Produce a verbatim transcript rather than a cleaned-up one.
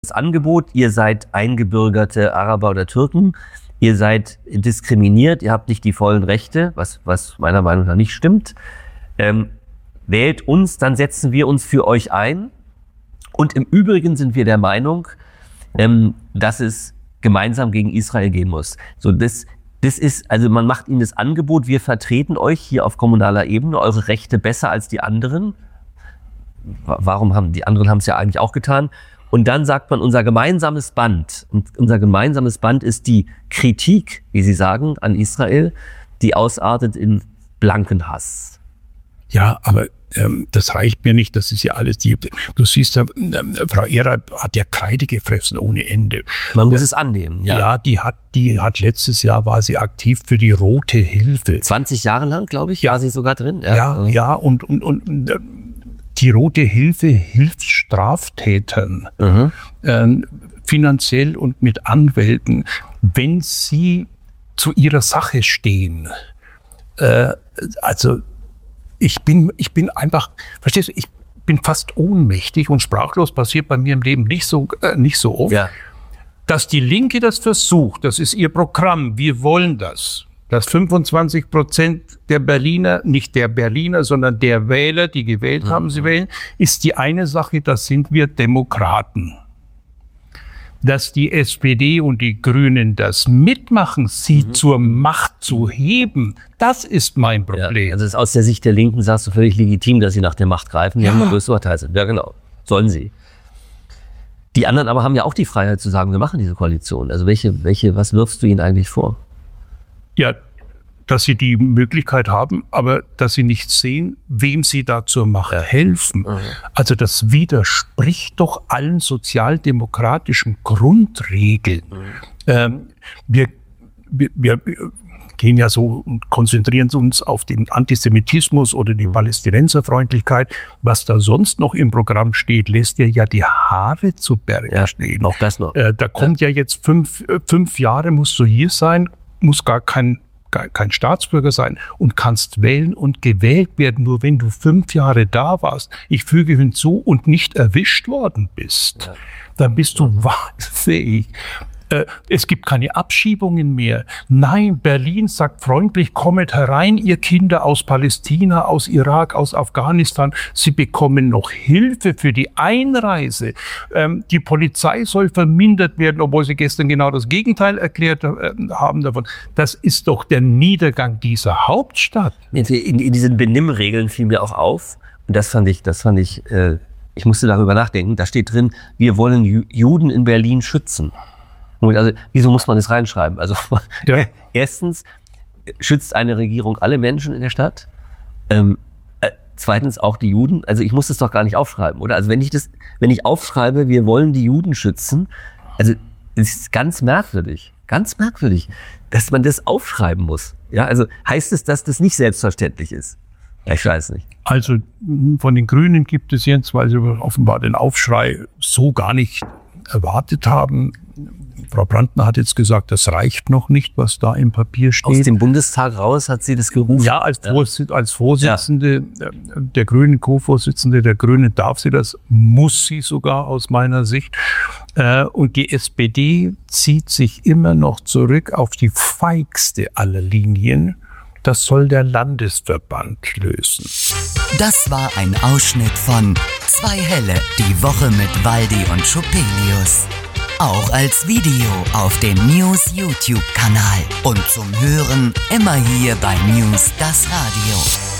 Das Angebot, ihr seid eingebürgerte Araber oder Türken, ihr seid diskriminiert, ihr habt nicht die vollen Rechte, was, was meiner Meinung nach nicht stimmt. Ähm, wählt uns, dann setzen wir uns für euch ein. Und im Übrigen sind wir der Meinung, ähm, dass es gemeinsam gegen Israel gehen muss. So, das, das ist, also man macht ihnen das Angebot, wir vertreten euch hier auf kommunaler Ebene, eure Rechte besser als die anderen. Warum haben die anderen haben es ja eigentlich auch getan? Und dann sagt man, unser gemeinsames Band, und unser gemeinsames Band ist die Kritik, wie Sie sagen, an Israel, die ausartet in blanken Hass. Ja, aber ähm, das reicht mir nicht, das ist ja alles, die, du siehst ja, ähm, Frau Ehrer hat ja Kreide gefressen ohne Ende. Man muss das, es annehmen, ja. Ja, die hat, die hat letztes Jahr, war sie aktiv für die Rote Hilfe. zwanzig Jahre lang, glaube ich, ja. war sie sogar drin. Ja, ja, ja und, und, und, und die Rote Hilfe hilft Straftätern, mhm. äh, finanziell und mit Anwälten, wenn sie zu ihrer Sache stehen. Äh, also ich bin, ich bin einfach, verstehst du, ich bin fast ohnmächtig und sprachlos, passiert bei mir im Leben nicht so, äh, nicht so oft. Ja. Dass die Linke das versucht, das ist ihr Programm, wir wollen das. Dass fünfundzwanzig Prozent der Berliner, nicht der Berliner, sondern der Wähler, die gewählt haben, sie wählen, ist die eine Sache, das sind wir Demokraten. Dass die S P D und die Grünen das mitmachen, sie mhm. zur Macht zu heben, das ist mein Problem. Ja, also aus der Sicht der Linken sagst du völlig legitim, dass sie nach der Macht greifen, die ja. haben eine größere Partei sind. Ja, genau, sollen sie. Die anderen aber haben ja auch die Freiheit zu sagen, wir machen diese Koalition. Also welche, welche, was wirfst du ihnen eigentlich vor? Ja, dass sie die Möglichkeit haben, aber dass sie nicht sehen, wem sie da zur Macht ja. helfen. Mhm. Also das widerspricht doch allen sozialdemokratischen Grundregeln. Mhm. Ähm, wir, wir, wir gehen ja so und konzentrieren uns auf den Antisemitismus oder die mhm. Palästinenserfreundlichkeit. Was da sonst noch im Programm steht, lässt dir ja die Haare zu Berge ja, stehen. Noch das noch. Äh, da kommt ja. ja jetzt fünf, fünf Jahre musst du hier sein, muss gar kein, gar kein Staatsbürger sein und kannst wählen und gewählt werden, nur wenn du fünf Jahre da warst. Ich füge hinzu und nicht erwischt worden bist. Ja. Dann bist du wahlfähig. Äh, es gibt keine Abschiebungen mehr. Nein, Berlin sagt freundlich, kommet herein, ihr Kinder aus Palästina, aus Irak, aus Afghanistan. Sie bekommen noch Hilfe für die Einreise. Ähm, die Polizei soll vermindert werden, obwohl sie gestern genau das Gegenteil erklärt äh, haben davon. Das ist doch der Niedergang dieser Hauptstadt. In, in diesen Benimmregeln fiel mir auch auf, und das fand ich, das fand ich, äh, ich musste darüber nachdenken, da steht drin, wir wollen Ju- Juden in Berlin schützen. Also, wieso muss man das reinschreiben? Also, ja. Erstens schützt eine Regierung alle Menschen in der Stadt. Ähm, äh, zweitens auch die Juden. Also, ich muss das doch gar nicht aufschreiben, oder? Also, wenn ich das, wenn ich aufschreibe, wir wollen die Juden schützen, also, es ist ganz merkwürdig, ganz merkwürdig, dass man das aufschreiben muss. Ja, also, heißt es, dass das nicht selbstverständlich ist? Ja, ich weiß nicht. Also, von den Grünen gibt es jetzt, weil sie offenbar den Aufschrei so gar nicht erwartet haben. Frau Brandner hat jetzt gesagt, das reicht noch nicht, was da im Papier steht. Aus dem Bundestag raus hat sie das gerufen. Ja, als, ja. Vors- als Vorsitzende ja. der Grünen, Co-Vorsitzende der Grünen darf sie das, muss sie sogar aus meiner Sicht. Und die S P D zieht sich immer noch zurück auf die feigste aller Linien. Das soll der Landesverband lösen. Das war ein Ausschnitt von Zwei Helle, die Woche mit Waldi und Schupelius. Auch als Video auf dem News YouTube-Kanal und zum Hören immer hier bei News das Radio.